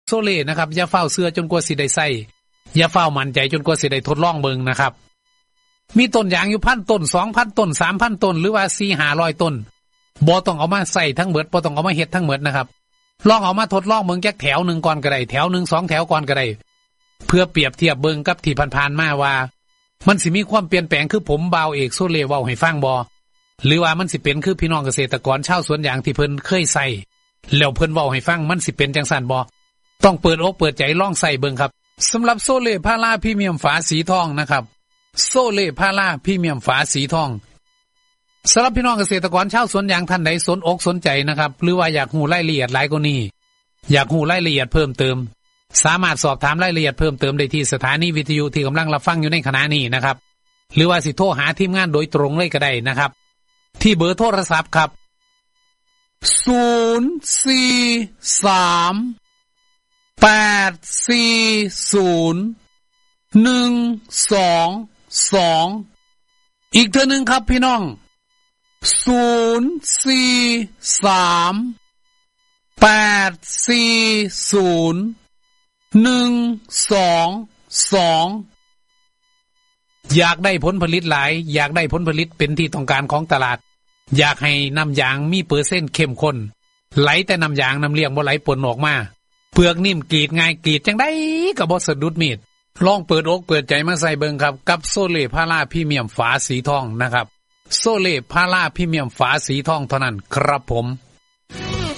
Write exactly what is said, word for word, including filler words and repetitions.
โซเล่นะครับอย่าเฝ้าเสื้อจนกว่าสิได้ใส่อย่าเฝ้ามั่นใจจนกว่าสิได้ทดลองเบิ่งนะครับมีต้นยางอยู่พันต้น สองพัน ต้น สามพัน ต้นหรือว่า สี่ห้าร้อย ต้นบ่ต้องเอามาใส่ทั้งหมดบ่ต้องเอามาเฮ็ดทั้งหมดนะครับลองเอามาทดลองเบิ่งจักแถวนึงก่อนก็ได้แถวนึงสองแถวก่อนก็ได้เพื่อเปรียบเทียบเบิ่งกับที่ผ่านๆมาว่ามันสิมีความเปลี่ยนแปลงคือผมบ่าวเอกโซเล่เว้าให้ฟังบ่หรือว่ามันสิเป็นคือพี่น้องเกษตรกรชาวสวนยางที่เพิ่นเคยใส่แล้วเพิ่นเว้าให้ฟังมันสิเป็นจังซั่นบ่ต้องเปิดอกเปิดใจลองใส่เบิ่งครับสำหรับโซเล่พาราพรีเมียมฝาสีทองนะครับโซเล่พาราพรีเมียมฝาสีทองสำหรับพี่น้องเกษตรกรชาวสวนยางท่านใดสนอกสนใจนะครับหรือว่าอยากรู้รายละเอียดหลายกว่านี้อยากรู้รายละเอียดเพิ่มเติมสามารถสอบถามรายละเอียดเพิ่มเติมได้ที่สถานีวิทยุที่กำลังรับฟังอยู่ในขณะนี้นะครับหรือว่าสิโทรหาทีมงานโดยตรงเลยก็ได้นะครับที่เบอร์โทรศัพท์ครับศูนย์ สี่ สาม แปด สี่ ศูนย์ หนึ่ง สอง สองอีกเทื่อนึงครับพี่น้องศูนย์ สี่ สาม แปด สี่ ศูนย์ หนึ่ง สอง สองอยากได้ผลผลิตหลายอยากได้ผลผลิตเป็นที่ต้องการของตลาดอยากให้น้ำยางมีเปอร์เซ็นต์เข้มข้นไหลแต่น้ำยางน้ำเลี้ยงบ่ไหลปนออกมาเปลือกนิ่มกรีดง่ายกรีดจังได้ก็บ่สะดุดมีดลองเปิดอกเปิดใจมาใส่เบิ่งครับกับโซเล่พาราพรีเมียมฝาสีทองนะครับโซเล่พาราพรีเมียมฝาสีทองเท่านั้นครับผม